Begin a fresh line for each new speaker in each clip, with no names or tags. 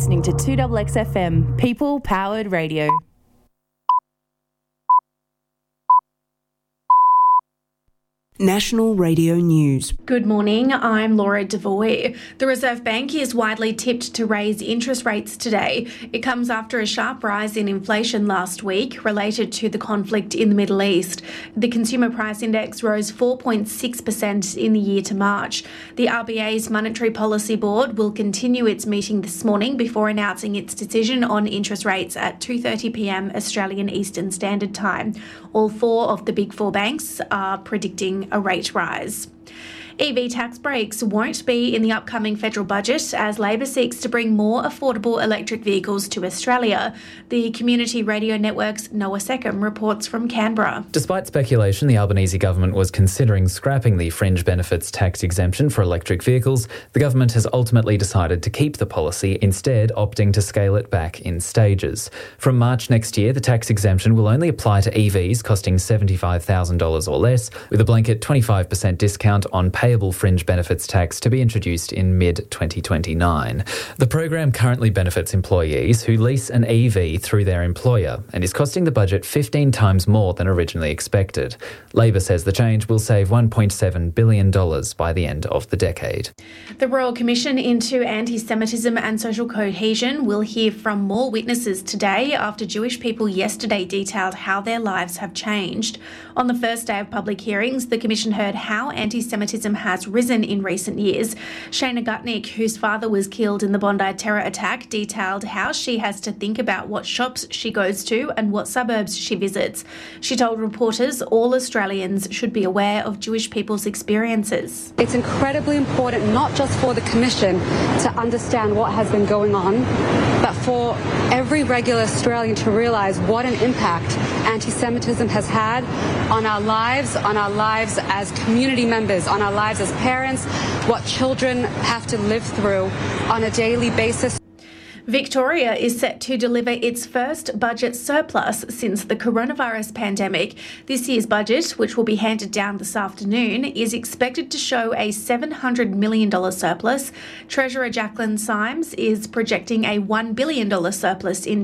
listening to 2XXFM, People Powered Radio.
National Radio News.
Good morning, I'm Laura Devoy. The Reserve Bank is widely tipped to raise interest rates today. It comes after a sharp rise in inflation last week related to the conflict in the Middle East. The Consumer Price Index rose 4.6% in the year to March. The RBA's Monetary Policy Board will continue its meeting this morning before announcing its decision on interest rates at 2:30pm Australian Eastern Standard Time. All four of the Big Four banks are predicting a rate rise. EV tax breaks won't be in the upcoming federal budget as Labor seeks to bring more affordable electric vehicles to Australia. The Community Radio Network's Noah Seckham reports from Canberra.
Despite speculation, the Albanese government was considering scrapping the fringe benefits tax exemption for electric vehicles. The government has ultimately decided to keep the policy, instead opting to scale it back in stages. From March next year, the tax exemption will only apply to EVs costing $75,000 or less, with a blanket 25% discount on payable fringe benefits tax to be introduced in mid-2029. The program currently benefits employees who lease an EV through their employer and is costing the budget 15 times more than originally expected. Labor says the change will save $1.7 billion by the end of the decade.
The Royal Commission into Anti-Semitism and Social Cohesion will hear from more witnesses today after Jewish people yesterday detailed how their lives have changed. On the first day of public hearings, the Commission heard how anti-Semitism has risen in recent years. Shana Gutnick, whose father was killed in the Bondi terror attack, detailed how she has to think about what shops she goes to and what suburbs she visits. She told reporters all Australians should be aware of Jewish people's experiences.
It's incredibly important not just for the Commission to understand what has been going on, but for every regular Australian to realise what an impact anti-Semitism has had on our lives as community members, on our lives as parents, what children have to live through on a daily basis.
Victoria is set to deliver its first budget surplus since the coronavirus pandemic. This year's budget, which will be handed down this afternoon, is expected to show a $700 million surplus. Treasurer Jacqueline Symes is projecting a $1 billion surplus in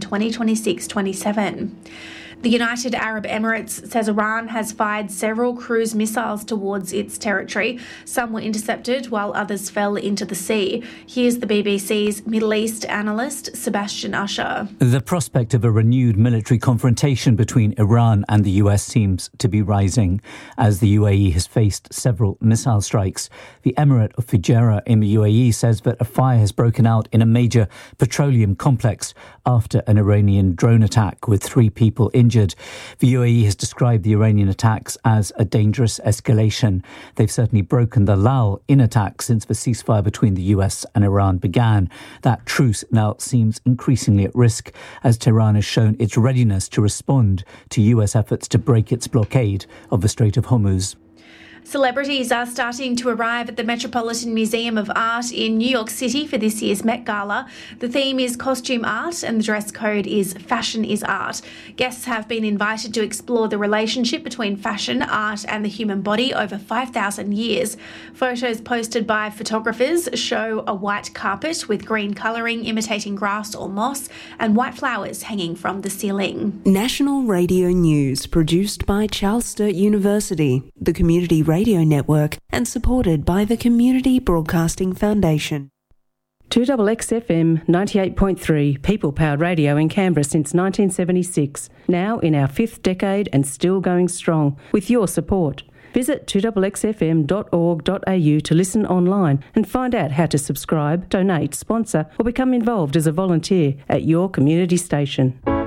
2026-27. The United Arab Emirates says Iran has fired several cruise missiles towards its territory. Some were intercepted while others fell into the sea. Here's the BBC's Middle East analyst, Sebastian Usher.
The prospect of a renewed military confrontation between Iran and the US seems to be rising as the UAE has faced several missile strikes. The Emirate of Fujairah in the UAE says that a fire has broken out in a major petroleum complex after an Iranian drone attack with 3 people injured. The UAE has described the Iranian attacks as a dangerous escalation. They've certainly broken the lull in attacks since the ceasefire between the US and Iran began. That truce now seems increasingly at risk as Tehran has shown its readiness to respond to US efforts to break its blockade of the Strait of Hormuz.
Celebrities are starting to arrive at the Metropolitan Museum of Art in New York City for this year's Met Gala. The theme is costume art and the dress code is fashion is art. Guests have been invited to explore the relationship between fashion, art and the human body over 5,000 years. Photos posted by photographers show a white carpet with green colouring imitating grass or moss and white flowers hanging from the ceiling.
National Radio News, produced by Charles Sturt University, the Community Radio Network, and supported by the Community Broadcasting Foundation.
2XXFM 98.3, People Powered Radio in Canberra since 1976. Now in our 5th decade and still going strong, with your support. Visit 2XXFM.org.au to listen online and find out how to subscribe, donate, sponsor or become involved as a volunteer at your community station.